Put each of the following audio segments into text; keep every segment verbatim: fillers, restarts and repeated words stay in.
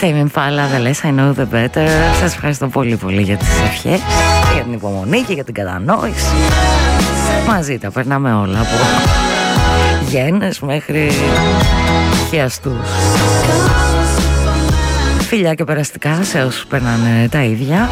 Tame Impala, the less I know the better. Σας ευχαριστώ πολύ πολύ για τις ευχές, για την υπομονή και για την κατανόηση. Μαζί τα περνάμε όλα, από γένες μέχρι χιαστούς. Φιλιά και περαστικά σε όσους περνάνε τα ίδια.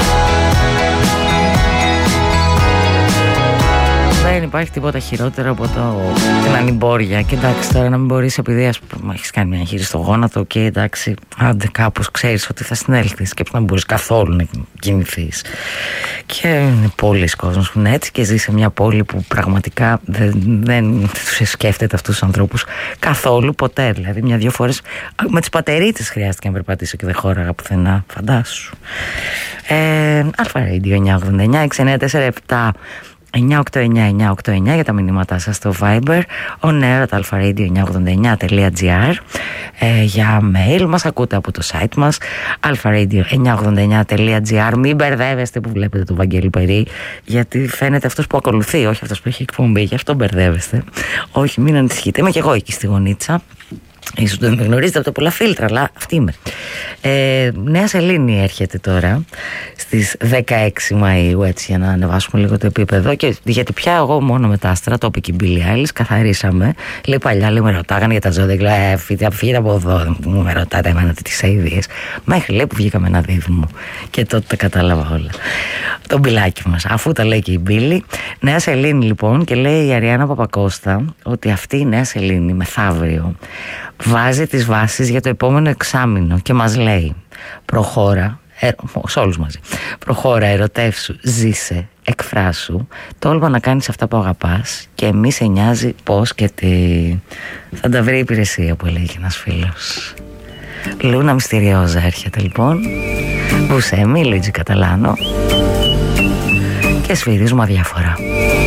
Δεν υπάρχει τίποτα χειρότερο από το, την ανημπόρια. Και εντάξει, τώρα να μην μπορείς, επειδή ας πούμε έχεις κάνει μια χείριση στο γόνατο, και εντάξει, άντε κάπως ξέρεις ότι θα συνέλθεις και να μπορείς καθόλου να κινηθείς. Και είναι πολλοί κόσμος που είναι έτσι και ζει σε μια πόλη που πραγματικά δεν, δεν τους σκέφτεται αυτούς τους ανθρώπους καθόλου ποτέ. Δηλαδή, μια-δυο φορές με τις πατερίτες χρειάστηκε να περπατήσω και δεν χώραγα πουθενά. Φαντάσου. Ε, Αλφα Radio εννιά ογδόντα εννιά έξι εννιά τέσσερα επτά εννιά οκτώ εννιά εννιά οκτώ εννιά για τα μηνύματά σας στο Viber, on air at alpharadio εννιά ογδόντα εννιά τελεία τζι άρ. ε, για mail μας ακούτε από το site μας alpharadio εννιά ογδόντα εννιά τελεία τζι άρ. Μην μπερδεύεστε που βλέπετε τον Βαγγέλη Περί, γιατί φαίνεται αυτός που ακολουθεί, όχι αυτός που έχει εκπομπή, γι' αυτό μπερδεύεστε. Όχι, μην ανησυχείτε, είμαι και εγώ εκεί στη γωνίτσα. Ίσως δεν με γνωρίζετε από τα πολλά φίλτρα, αλλά αυτή είμαι. ε, Νέα Σελήνη έρχεται τώρα στις δεκαέξι Μαΐου, έτσι, για να ανεβάσουμε λίγο το επίπεδο. Και γιατί πια εγώ μόνο με τα άστρα, το είπε και η Billie Eilish, καθαρίσαμε. Λέει παλιά, λέει, με ρωτάγανε για τα ζώδια, λέει, ε, φύγετε από εδώ, μου με ρωτάτε εμένα τις αηδίες. Μέχρι, λέει, που βγήκαμε ένα δίδυμο και τότε τα κατάλαβα όλα. Το μπιλάκι μας, αφού τα λέει και η Billie. Νέα Σελήνη λοιπόν, και λέει η Αριάννα Παπακώστα ότι αυτή η Νέα Σελήνη μεθαύριο βάζει τις βάσεις για το επόμενο εξάμηνο και μας λέει: προχώρα, ε, σε όλους μαζί, προχώρα, ερωτεύσου, ζήσε, εκφράσου, τόλμα να κάνεις αυτά που αγαπάς και μη σε νοιάζει πώς και τι. Θα τα βρει η υπηρεσία, που έλεγε ένας φίλος. Λούνα Μυστηριόζα έρχεται λοιπόν, Μπουσέμι, Λουίτζι Καταλάνο, και σφυρίζουμε αδιάφορα.